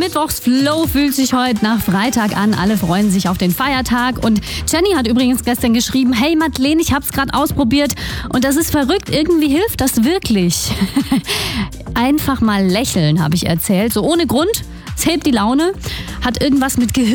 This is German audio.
Mittwochsflow fühlt sich heute nach Freitag an. Alle freuen sich auf den Feiertag. Und Jenny hat übrigens gestern geschrieben, hey Madeleine, ich hab's gerade ausprobiert und das ist verrückt. Irgendwie hilft das wirklich. Einfach mal lächeln, habe ich erzählt. So ohne Grund. Es hebt die Laune. Hat irgendwas mit Gehirn